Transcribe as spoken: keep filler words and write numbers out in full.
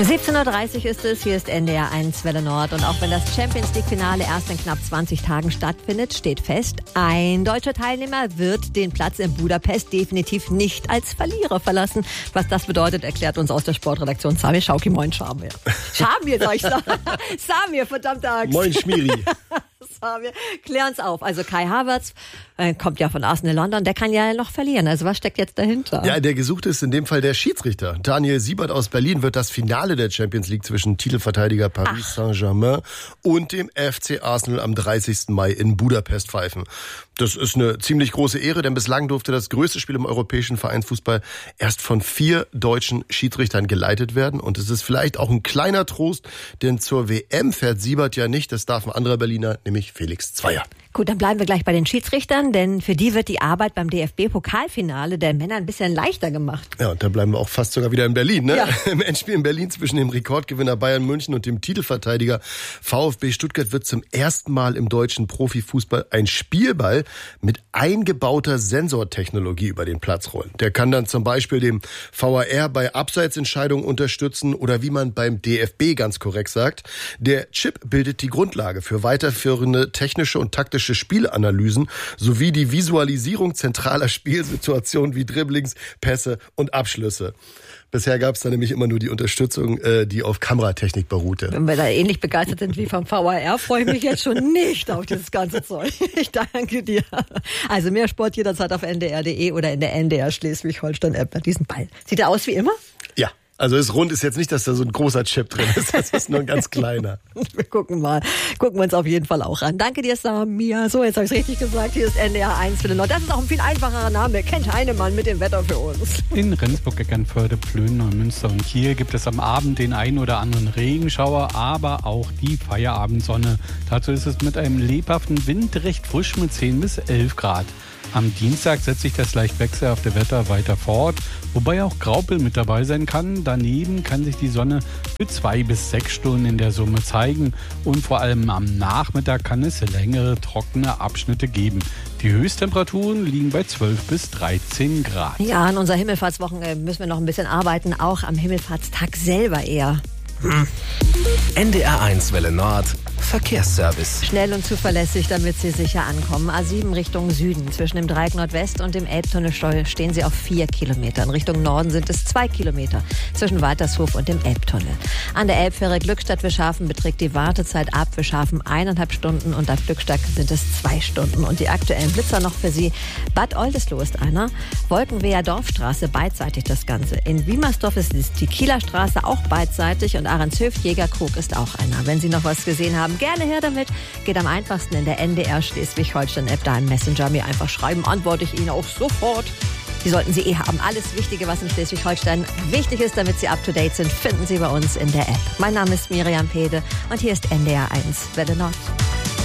siebzehn Uhr dreißig ist es, hier ist N D R eins Welle Nord. Und auch wenn das Champions-League-Finale erst in knapp zwanzig Tagen stattfindet, steht fest, ein deutscher Teilnehmer wird den Platz in Budapest definitiv nicht als Verlierer verlassen. Was das bedeutet, erklärt uns aus der Sportredaktion Samir Schauki. Moin, Schamir. Schamir, soll ich sagen. Samir, verdammte Axt. Moin, Schmiri. Samir, klär uns auf. Also Kai Havertz äh, kommt ja von Arsenal London, der kann ja noch verlieren. Also was steckt jetzt dahinter? Ja, der Gesuchte ist in dem Fall der Schiedsrichter. Daniel Siebert aus Berlin wird das Finale der Champions League zwischen Titelverteidiger Paris Ach. Saint-Germain und dem F C Arsenal am dreißigsten Mai in Budapest pfeifen. Das ist eine ziemlich große Ehre, denn bislang durfte das größte Spiel im europäischen Vereinsfußball erst von vier deutschen Schiedsrichtern geleitet werden. Und es ist vielleicht auch ein kleiner Trost, denn zur W M fährt Siebert ja nicht. Das darf ein anderer Berliner, nämlich Felix Zweier. Gut, dann bleiben wir gleich bei den Schiedsrichtern, denn für die wird die Arbeit beim D F B-Pokalfinale der Männer ein bisschen leichter gemacht. Ja, und da bleiben wir auch fast sogar wieder in Berlin, ne? Ja. Im Endspiel in Berlin zwischen dem Rekordgewinner Bayern München und dem Titelverteidiger VfB Stuttgart wird zum ersten Mal im deutschen Profifußball ein Spielball mit eingebauter Sensortechnologie über den Platz rollen. Der kann dann zum Beispiel dem V A R bei Abseitsentscheidungen unterstützen oder wie man beim D F B ganz korrekt sagt, der Chip bildet die Grundlage für weiterführende technische und taktische Spielanalysen sowie die Visualisierung zentraler Spielsituationen wie Dribblings, Pässe und Abschlüsse. Bisher gab es da nämlich immer nur die Unterstützung, die auf Kameratechnik beruhte. Wenn wir da ähnlich begeistert sind wie vom V A R, freue ich mich jetzt schon nicht auf dieses ganze Zeug. Ich danke dir. Also mehr Sport jederzeit auf N D R Punkt D E oder in der N D R Schleswig-Holstein-App bei diesem Ball. Sieht er aus wie immer? Ja. Also ist rund, ist jetzt nicht, dass da so ein großer Chip drin ist. Das ist nur ein ganz kleiner. Wir gucken mal. Gucken wir uns auf jeden Fall auch an. Danke dir, Samir. So, jetzt habe ich es richtig gesagt. Hier ist N D R eins Welle Nord. Das ist auch ein viel einfacherer Name. Kennt Heinemann mit dem Wetter für uns. In Rendsburg, Eckernförde, Plön, Neumünster und Kiel gibt es am Abend den einen oder anderen Regenschauer, aber auch die Feierabendsonne. Dazu ist es mit einem lebhaften Wind recht frisch mit zehn bis elf Grad. Am Dienstag setzt sich das leicht wechselhafte Wetter weiter fort, wobei auch Graupel mit dabei sein kann. Daneben kann sich die Sonne für zwei bis sechs Stunden in der Summe zeigen und vor allem am Nachmittag kann es längere trockene Abschnitte geben. Die Höchsttemperaturen liegen bei zwölf bis dreizehn Grad. Ja, an unserer Himmelfahrtswoche müssen wir noch ein bisschen arbeiten, auch am Himmelfahrtstag selber eher. Hm. N D R eins Welle Nord Verkehrsservice. Schnell und zuverlässig, damit Sie sicher ankommen. A sieben Richtung Süden. Zwischen dem Dreieck Nordwest und dem Elbtunnel stehen Sie auf vier Kilometern. Richtung Norden sind es zwei Kilometer. Zwischen Waltershof und dem Elbtunnel. An der Elbfähre Glückstadt-Wischhafen beträgt die Wartezeit ab Wischhafen eineinhalb Stunden und ab Glückstadt sind es zwei Stunden. Und die aktuellen Blitzer noch für Sie. Bad Oldesloe ist einer. Wolkenweher Dorfstraße beidseitig das Ganze. In Wiemersdorf ist die Kieler Straße auch beidseitig und Ahrenshoef Jägerkrug ist auch einer. Wenn Sie noch was gesehen haben, gerne her damit. Geht am einfachsten in der N D R Schleswig-Holstein-App, da im Messenger mir einfach schreiben, antworte ich Ihnen auch sofort. Die sollten Sie eh haben. Alles Wichtige, was in Schleswig-Holstein wichtig ist, damit Sie up-to-date sind, finden Sie bei uns in der App. Mein Name ist Miriam Pede und hier ist N D R eins Welle Nord.